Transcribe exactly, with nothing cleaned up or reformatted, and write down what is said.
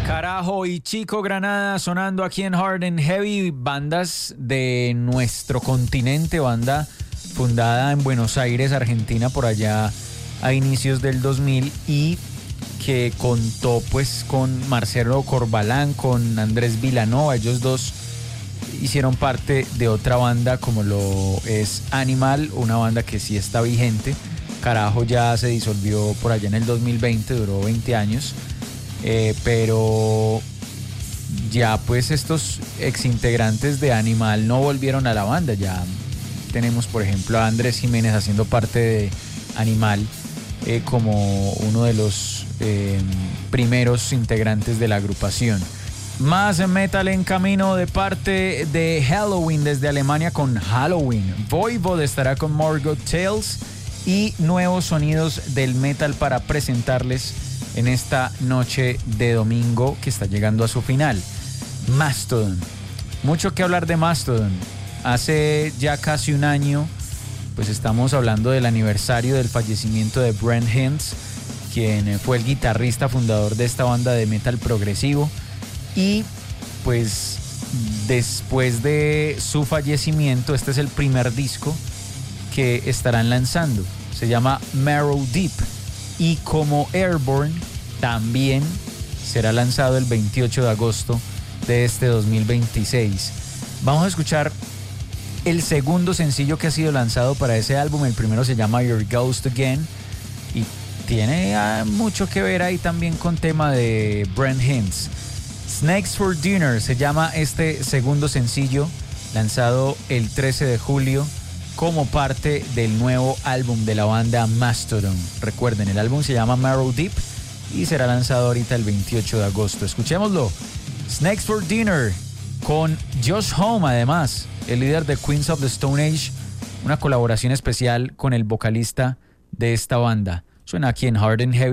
Carajo y Chico Granada sonando aquí en Hard and Heavy, bandas de nuestro continente, banda fundada en Buenos Aires, Argentina, por allá a inicios del dos mil y que contó pues con Marcelo Corbalán, con Andrés Vilanova. Ellos dos hicieron parte de otra banda como lo es Animal, una banda que sí está vigente. Carajo ya se disolvió por allá en el dos mil veinte, duró veinte años. Eh, pero ya pues estos exintegrantes de Animal no volvieron a la banda. Ya tenemos por ejemplo a Andrés Jiménez haciendo parte de Animal eh, como uno de los eh, primeros integrantes de la agrupación. Más metal en camino de parte de Helloween desde Alemania con Halloween. Voivod estará con Morgoth Tales y nuevos sonidos del metal para presentarles en esta noche de domingo que está llegando a su final. Mastodon. Mucho que hablar de Mastodon. Hace ya casi un año, pues estamos hablando del aniversario del fallecimiento de Brent Hinds, quien fue el guitarrista fundador de esta banda de metal progresivo. Y pues después de su fallecimiento, este es el primer disco que estarán lanzando. Se llama Marrow Deep. Y como Airborne también será lanzado el veintiocho de agosto de este dos mil veintiséis. Vamos a escuchar el segundo sencillo que ha sido lanzado para ese álbum. El primero se llama Your Ghost Again y tiene ah, mucho que ver ahí también con tema de Brent Hinds. Snakes for Dinner se llama este segundo sencillo, lanzado el trece de julio como parte del nuevo álbum de la banda Mastodon. Recuerden, el álbum se llama Marrow Deep y será lanzado ahorita el veintiocho de agosto. Escuchémoslo. Snakes for Dinner con Josh Homme, además, el líder de Queens of the Stone Age, una colaboración especial con el vocalista de esta banda. Suena aquí en Hard and Heavy.